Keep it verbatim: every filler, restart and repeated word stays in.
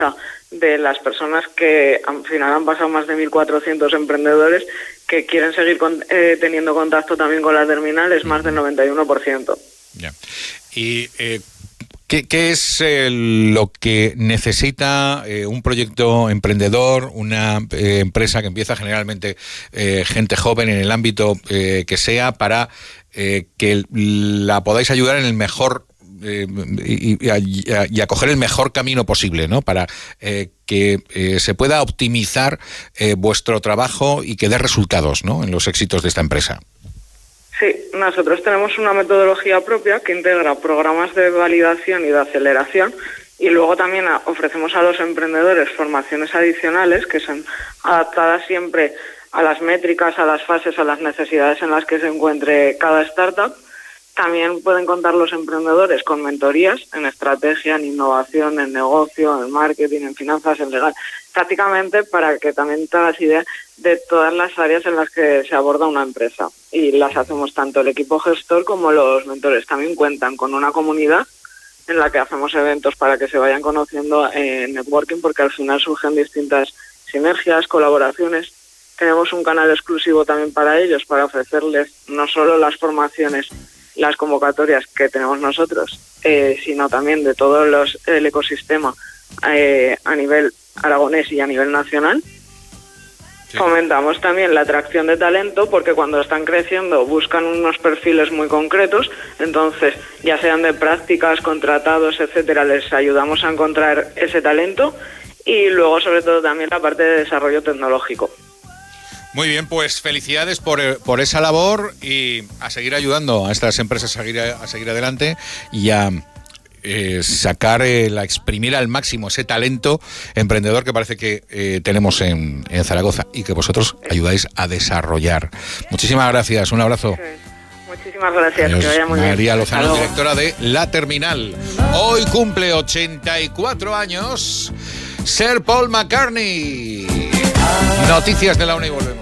de las personas que al final han pasado más de mil cuatrocientos emprendedores que quieren seguir con, eh, teniendo contacto también con la terminal, es más del noventa y uno por ciento. Ya. Y eh, ¿qué, qué es eh, lo que necesita eh, un proyecto emprendedor, una eh, empresa que empieza generalmente eh, gente joven en el ámbito eh, que sea, para eh, que la podáis ayudar en el mejor Eh, y, y, a, y a coger el mejor camino posible, ¿no? Para eh, que eh, se pueda optimizar eh, vuestro trabajo y que dé resultados, ¿no?, en los éxitos de esta empresa? Sí, nosotros tenemos una metodología propia que integra programas de validación y de aceleración, y luego también ofrecemos a los emprendedores formaciones adicionales que son adaptadas siempre a las métricas, a las fases, a las necesidades en las que se encuentre cada startup. También pueden contar los emprendedores con mentorías en estrategia, en innovación, en negocio, en marketing, en finanzas, en legal, prácticamente para que también te hagas idea de todas las áreas en las que se aborda una empresa. Y las hacemos tanto el equipo gestor como los mentores. También cuentan con una comunidad en la que hacemos eventos para que se vayan conociendo en networking, porque al final surgen distintas sinergias, colaboraciones. Tenemos un canal exclusivo también para ellos, para ofrecerles no solo las formaciones, las convocatorias que tenemos nosotros, eh, sino también de todo los, el ecosistema eh, a nivel aragonés y a nivel nacional. Sí. Fomentamos también la atracción de talento, porque cuando están creciendo buscan unos perfiles muy concretos, entonces ya sean de prácticas, contratados, etcétera, les ayudamos a encontrar ese talento, y luego sobre todo también la parte de desarrollo tecnológico. Muy bien, pues felicidades por, por esa labor, y a seguir ayudando a estas empresas a seguir, a seguir adelante y a eh, sacar, eh, a exprimir al máximo ese talento emprendedor que parece que eh, tenemos en, en Zaragoza y que vosotros ayudáis a desarrollar. Muchísimas gracias, un abrazo. Muchísimas gracias. Adiós. Que vaya muy bien. María Lozano, directora de La Terminal. Hoy cumple ochenta y cuatro años Sir Paul McCartney. Noticias de la una y volvemos.